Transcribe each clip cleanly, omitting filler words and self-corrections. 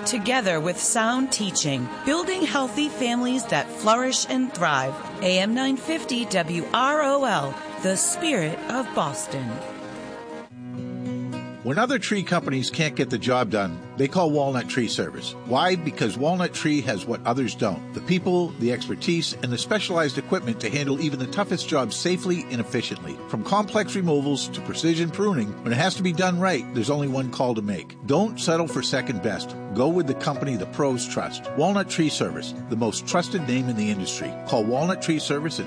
together with sound teaching, building healthy families that flourish and thrive. AM 950 WROL, the spirit of Boston. When other tree companies can't get the job done, they call Walnut Tree Service. Why? Because Walnut Tree has what others don't. The people, the expertise, and the specialized equipment to handle even the toughest jobs safely and efficiently. From complex removals to precision pruning, when it has to be done right, there's only one call to make. Don't settle for second best. Go with the company the pros trust. Walnut Tree Service, the most trusted name in the industry. Call Walnut Tree Service at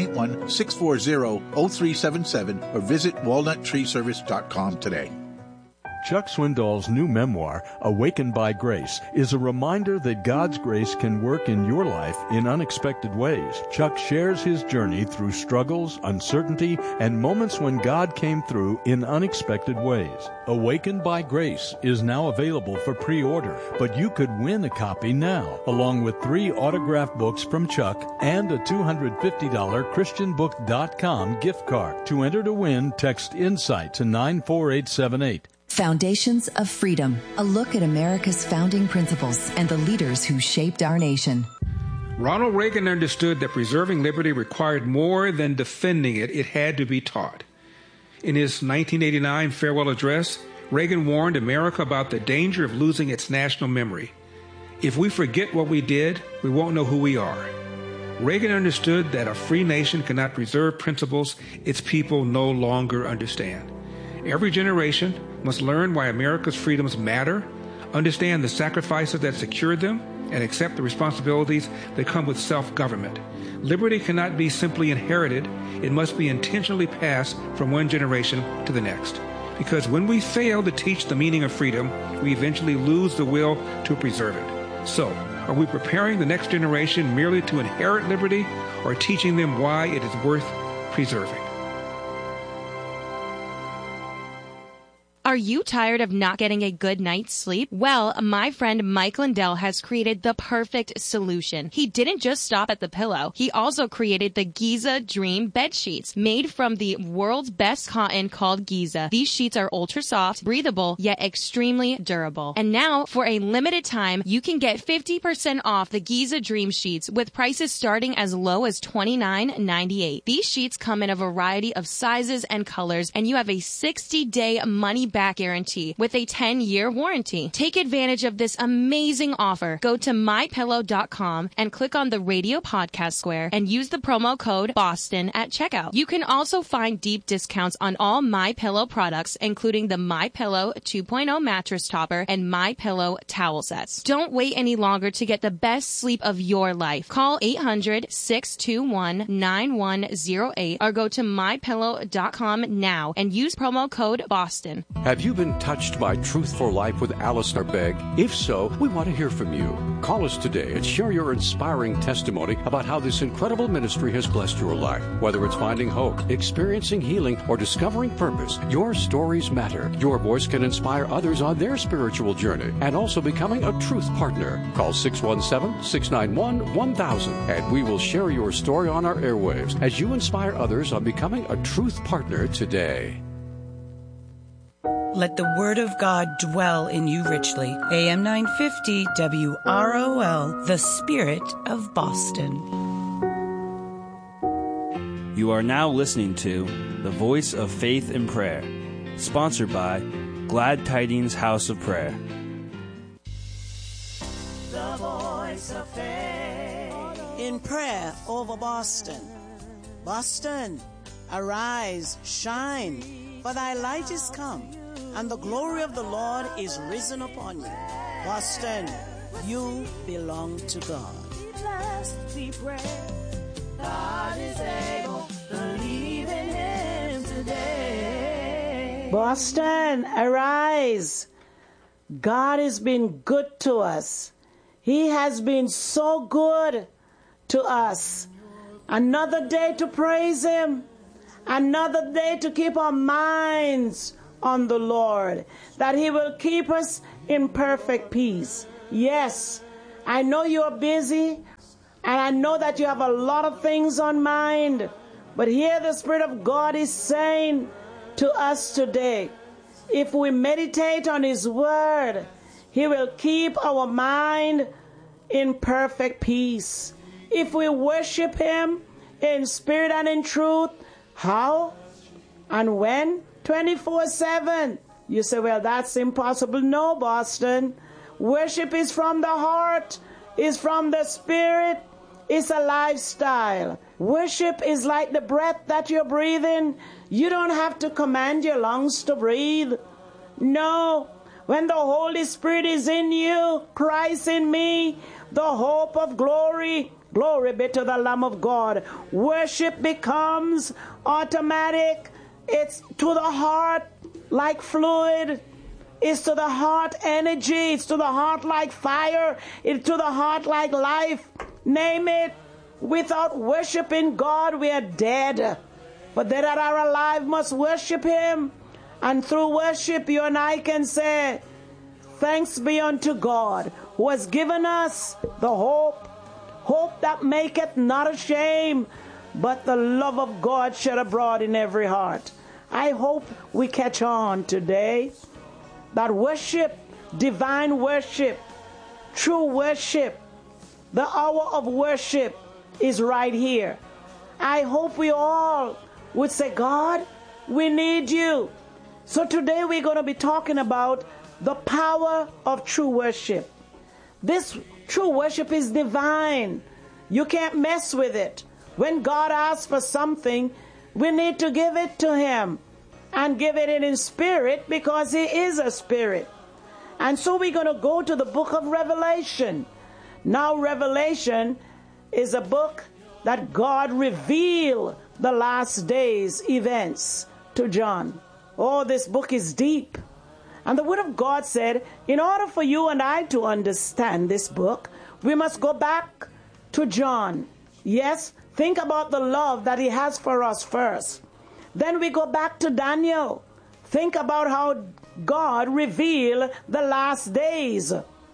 781-640-0377 or visit walnuttreeservice.com today. Chuck Swindoll's new memoir, Awakened by Grace, is a reminder that God's grace can work in your life in unexpected ways. Chuck shares his journey through struggles, uncertainty, and moments when God came through in unexpected ways. Awakened by Grace is now available for pre-order, but you could win a copy now, along with 3 autographed books from Chuck and a $250 ChristianBook.com gift card. To enter to win, text INSIGHT to 94878. Foundations of Freedom, a look at America's founding principles and the leaders who shaped our nation. Ronald Reagan understood that preserving liberty required more than defending it. It had to be taught. In his 1989 farewell address, Reagan warned America about the danger of losing its national memory. If we forget what we did, we won't know who we are. Reagan understood that a free nation cannot preserve principles its people no longer understand. Every generation must learn why America's freedoms matter, understand the sacrifices that secured them, and accept the responsibilities that come with self-government. Liberty cannot be simply inherited. It must be intentionally passed from one generation to the next. Because when we fail to teach the meaning of freedom, we eventually lose the will to preserve it. So, are we preparing the next generation merely to inherit liberty, or teaching them why it is worth preserving? Are you tired of not getting a good night's sleep? Well, my friend Mike Lindell has created the perfect solution. He didn't just stop at the pillow. He also created the Giza Dream bed sheets, made from the world's best cotton called Giza. These sheets are ultra soft, breathable, yet extremely durable. And now, for a limited time, you can get 50% off the Giza Dream sheets with prices starting as low as $29.98. These sheets come in a variety of sizes and colors, and you have a 60-day money back guarantee with a 10-year warranty. Take advantage of this amazing offer. Go to mypillow.com and click on the radio podcast square and use the promo code BOSTON at checkout. You can also find deep discounts on all MyPillow products, including the MyPillow 2.0 mattress topper and MyPillow towel sets. Don't wait any longer to get the best sleep of your life. Call 800-621-9108 or go to mypillow.com now and use promo code BOSTON. Have you been touched by Truth for Life with Alistair Begg? If so, we want to hear from you. Call us today and share your inspiring testimony about how this incredible ministry has blessed your life. Whether it's finding hope, experiencing healing, or discovering purpose, your stories matter. Your voice can inspire others on their spiritual journey and also becoming a Truth Partner. Call 617-691-1000 and we will share your story on our airwaves as you inspire others on becoming a Truth Partner today. Let the word of God dwell in you richly. AM 950 WROL, the spirit of Boston. You are now listening to The Voice of Faith and Prayer, sponsored by Glad Tidings House of Prayer. The Voice of Faith in prayer over Boston. Boston, arise, shine, for thy light is come, and the glory of the Lord is risen upon you. Boston, you belong to God. Be blessed, we pray. God is able, believe in Him today. Boston, arise. God has been good to us. He has been so good to us. Another day to praise Him. Another day to keep our minds on the Lord, that He will keep us in perfect peace. Yes, I know you're busy, and I know that you have a lot of things on mind, but here the Spirit of God is saying to us today, if we meditate on His Word, He will keep our mind in perfect peace. If we worship Him in spirit and in truth, how and when? 24/7. You say, well, that's impossible. No, Boston. Worship is from the heart, is from the spirit. It's a lifestyle. Worship is like the breath that you're breathing. You don't have to command your lungs to breathe. No. When the Holy Spirit is in you, Christ in me, the hope of glory, glory be to the Lamb of God. Worship becomes automatic. It's to the heart like fluid. It's to the heart energy. It's to the heart like fire. It's to the heart like life. Name it. Without worshiping God, we are dead. But they that are alive must worship Him. And through worship, you and I can say, thanks be unto God, who has given us the hope that maketh not ashamed, but the love of God shed abroad in every heart. I hope we catch on today that worship, divine worship, true worship, the hour of worship is right here. I hope we all would say, God, we need you. So today we're going to be talking about the power of true worship. This true worship is divine. You can't mess with it. When God asks for something, we need to give it to Him and give it in spirit, because He is a spirit. And so we're going to go to the book of Revelation. Now, Revelation is a book that God revealed the last days events to John. Oh, this book is deep. And the Word of God said, in order for you and I to understand this book, we must go back to John. Yes, think about the love that He has for us first. Then we go back to Daniel. Think about how God revealed the last days,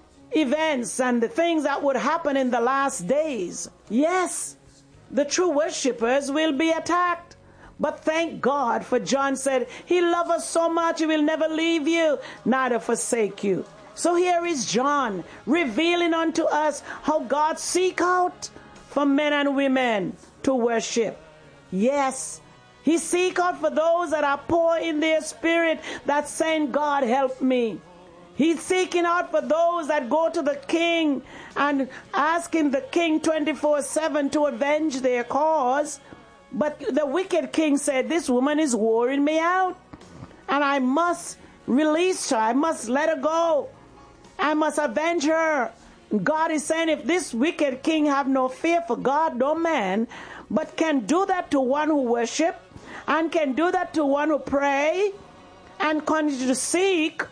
events and the things that would happen in the last days. Yes, the true worshipers will be attacked. But thank God, for John said, He loves us so much, He will never leave you, neither forsake you. So here is John revealing unto us how God seek out for men and women to worship. Yes, He seek out for those that are poor in their spirit, that's saying, God, help me. He's seeking out for those that go to the king and asking the king 24/7 to avenge their cause. But the wicked king said, this woman is wearing me out, and I must release her. I must let her go. I must avenge her. God is saying, if this wicked king have no fear for God, no man, but can do that to one who worship, and can do that to one who pray, and continue to seek,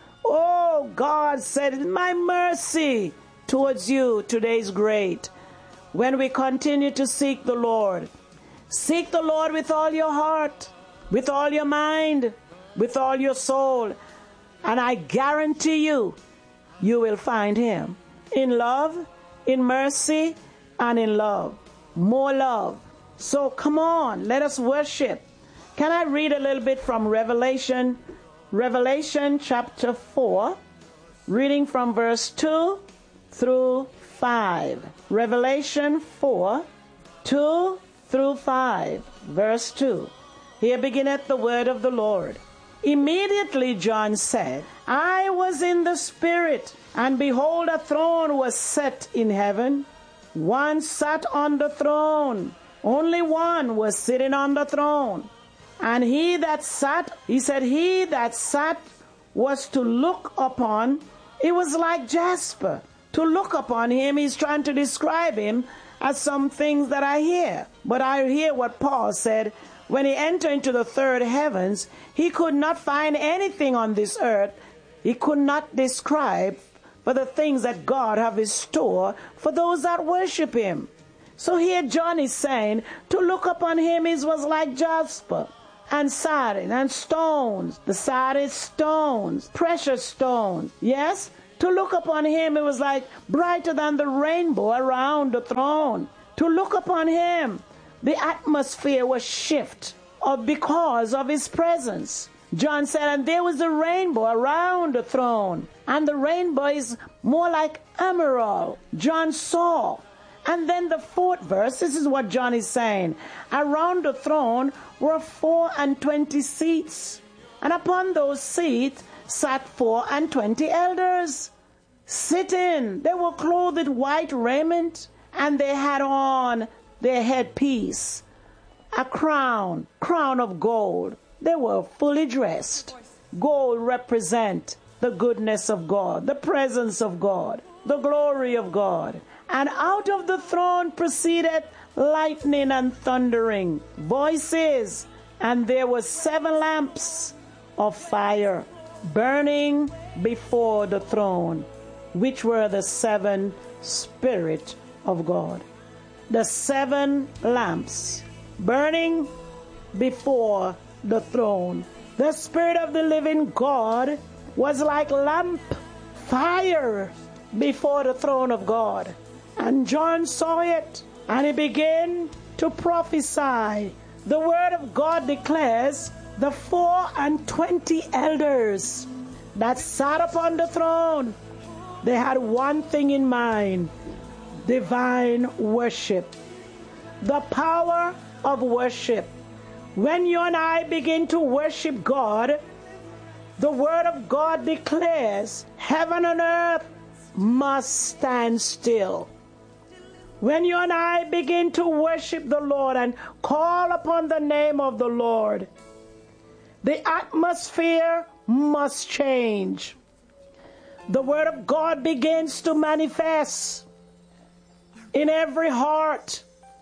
oh, God said, my mercy towards you today is great. When we continue to seek the Lord, seek the Lord with all your heart, with all your mind, with all your soul, and I guarantee you, you will find Him in love, in mercy, and in love. More love. So come on, let us worship. Can I read a little bit from Revelation? Revelation chapter 4, reading from verse 2 through 5. Revelation 4, 2 through 5, verse 2. Here beginneth the word of the Lord. Immediately John said, I was in the Spirit, and behold, a throne was set in heaven. One sat on the throne. Only one was sitting on the throne. And he that sat, he said, he that sat was to look upon. It was like jasper. To look upon him, he's trying to describe him as some things that I hear. But I hear what Paul said. When he entered into the third heavens, he could not find anything on this earth. He could not describe for the things that God have in store for those that worship Him. So here John is saying, to look upon Him was like jasper and sardine and stones. The sardine stones, precious stones. Yes, to look upon Him, it was like brighter than the rainbow around the throne. To look upon Him, the atmosphere was shift because of His presence. John said, and there was a rainbow around the throne. And the rainbow is more like emerald. John saw. And then the 4th verse, this is what John is saying. Around the throne were 24 seats. And upon those seats sat 24 elders. Sitting, they were clothed with white raiment, and they had on their headpiece, a crown of gold. They were fully dressed. Gold represent the goodness of God, the presence of God, the glory of God. And out of the throne proceeded lightning and thundering voices, and there were 7 lamps of fire burning before the throne, which were the 7 Spirit of God. The 7 lamps burning before the throne. The Spirit of the living God was like lamp fire before the throne of God. And John saw it, and he began to prophesy. The word of God declares the 24 elders that sat upon the throne, they had one thing in mind: divine worship. The power of worship. When you and I begin to worship God, the word of God declares heaven and earth must stand still. When you and I begin to worship the Lord and call upon the name of the Lord, the atmosphere must change. The word of God begins to manifest in every heart.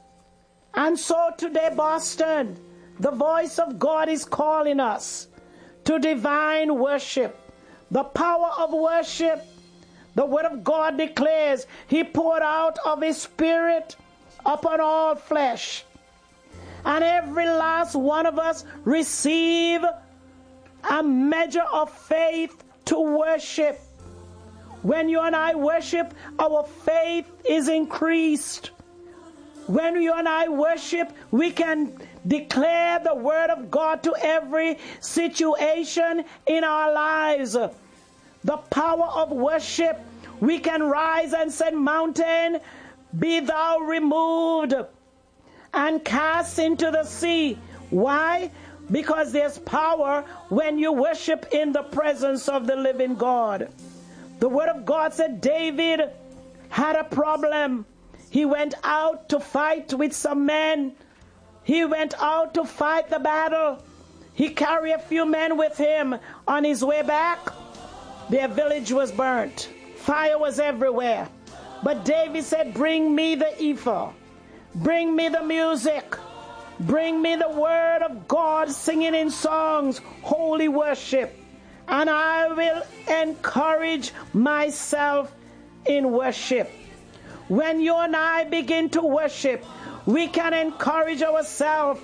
And so today, Boston, the voice of God is calling us to divine worship, the power of worship. The word of God declares he poured out of his Spirit upon all flesh. And every last one of us receive a measure of faith to worship. When you and I worship, our faith is increased. When you and I worship, we can declare the word of God to every situation in our lives. The power of worship, we can rise and say, mountain, be thou removed and cast into the sea. Why? Because there's power when you worship in the presence of the living God. The word of God said David had a problem. He went out to fight with some men. He went out to fight the battle. He carried a few men with him. On his way back, their village was burnt. Fire was everywhere. But David said, bring me the ephod. Bring me the music. Bring me the word of God singing in songs, holy worship. And I will encourage myself in worship. When you and I begin to worship, we can encourage ourselves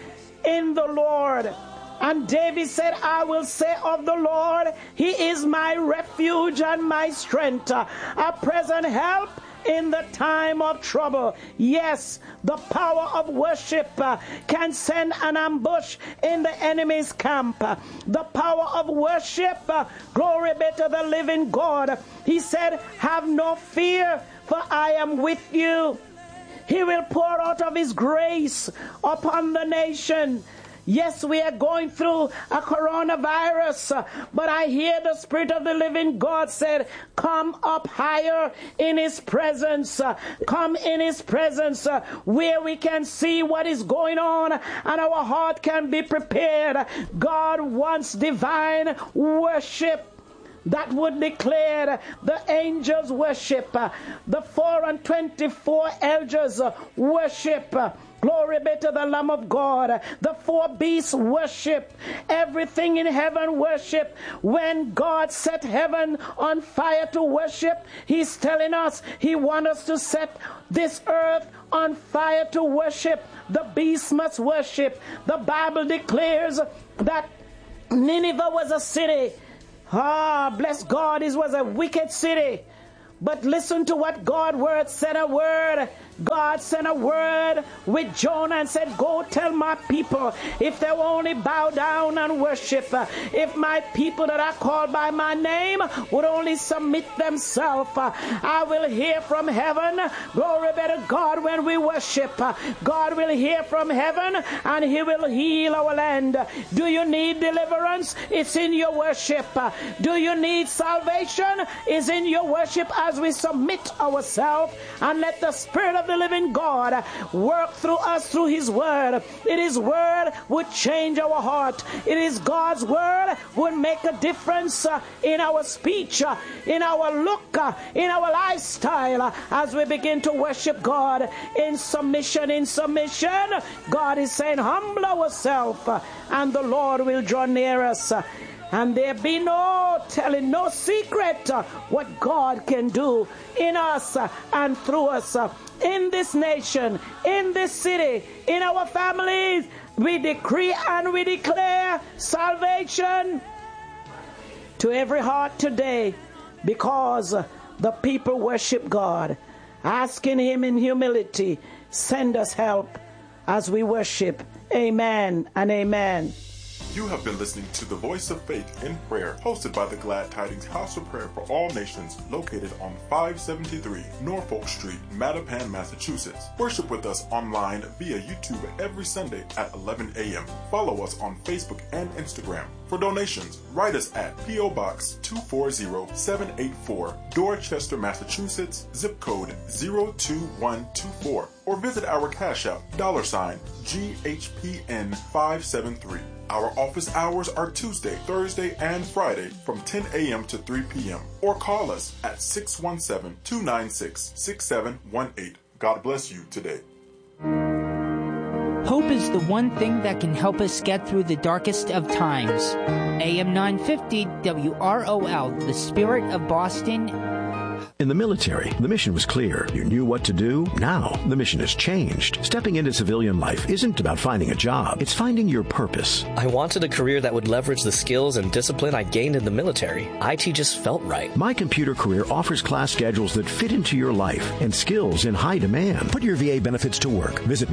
in the Lord. And David said, I will say of the Lord, he is my refuge and my strength, a present help in the time of trouble. Yes, the power of worship can send an ambush in the enemy's camp. The power of worship, glory be to the living God. He said, have no fear, for I am with you. He will pour out of his grace upon the nation. Yes, we are going through a coronavirus, but I hear the Spirit of the living God said, come up higher in his presence. Come in his presence where we can see what is going on and our heart can be prepared. God wants divine worship that would declare the angels worship, the 24 elders worship. Glory be to the Lamb of God. The 4 beasts worship. Everything in heaven worship. When God set heaven on fire to worship, he's telling us he wants us to set this earth on fire to worship. The beasts must worship. The Bible declares that Nineveh was a city. Bless God, it was a wicked city. But listen to what God's word said, a word God sent a word with Jonah and said, go tell my people, if they will only bow down and worship, if my people that are called by my name would only submit themselves, I will hear from heaven. Glory be to God. When we worship, God will hear from heaven and he will heal our land. Do you need deliverance? It's in your worship. Do you need salvation? It's in your worship as we submit ourselves and let the Spirit of the living God work through us through his word. It is word would change our heart. It is God's word would make a difference in our speech, in our look, in our lifestyle as we begin to worship God in submission. In submission, God is saying, humble ourselves and the Lord will draw near us. And there be no telling, no secret what God can do in us and through us. In this nation, in this city, in our families, we decree and we declare salvation to every heart today because the people worship God, asking him in humility, send us help as we worship. Amen and amen. You have been listening to The Voice of Faith in Prayer, hosted by the Glad Tidings House of Prayer for All Nations, located on 573 Norfolk Street, Mattapan, Massachusetts. Worship with us online via YouTube every Sunday at 11 a.m. Follow us on Facebook and Instagram. For donations, write us at P.O. Box 240784, Dorchester, Massachusetts, zip code 02124, or visit our Cash App, $GHPN 573. Our office hours are Tuesday, Thursday, and Friday from 10 a.m. to 3 p.m. Or call us at 617-296-6718. God bless you today. Hope is the one thing that can help us get through the darkest of times. AM 950 WROL, the Spirit of Boston. In the military, the mission was clear. You knew what to do. Now, the mission has changed. Stepping into civilian life isn't about finding a job. It's finding your purpose. I wanted a career that would leverage the skills and discipline I gained in the military. IT just felt right. My Computer Career offers class schedules that fit into your life and skills in high demand. Put your VA benefits to work. Visit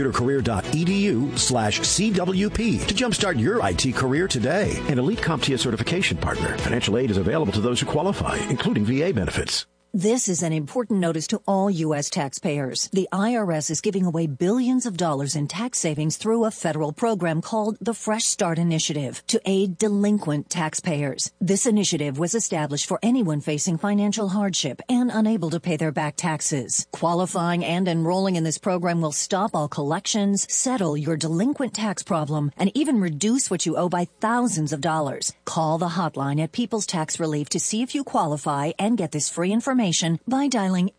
mycomputercareer.edu/CWP to jumpstart your IT career today. An elite CompTIA certification partner. Financial aid is available to those who qualify, including VA benefits. This is an important notice to all U.S. taxpayers. The IRS is giving away billions of dollars in tax savings through a federal program called the Fresh Start Initiative to aid delinquent taxpayers. This initiative was established for anyone facing financial hardship and unable to pay their back taxes. Qualifying and enrolling in this program will stop all collections, settle your delinquent tax problem, and even reduce what you owe by thousands of dollars. Call the hotline at People's Tax Relief to see if you qualify and get this free information by dialing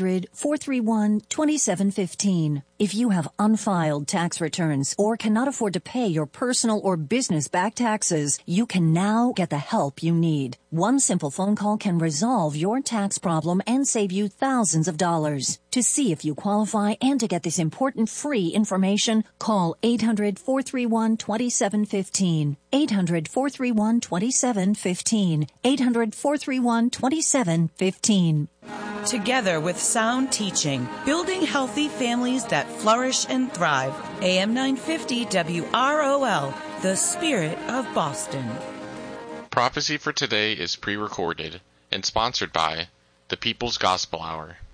800-431-2715. If you have unfiled tax returns or cannot afford to pay your personal or business back taxes, you can now get the help you need. One simple phone call can resolve your tax problem and save you thousands of dollars. To see if you qualify and to get this important free information, call 800-431-2715. 800-431-2715. 800-431-2715. Together with sound teaching, building healthy families that flourish and thrive. AM 950 WROL, the Spirit of Boston. Prophecy for today is pre-recorded and sponsored by the People's Gospel Hour.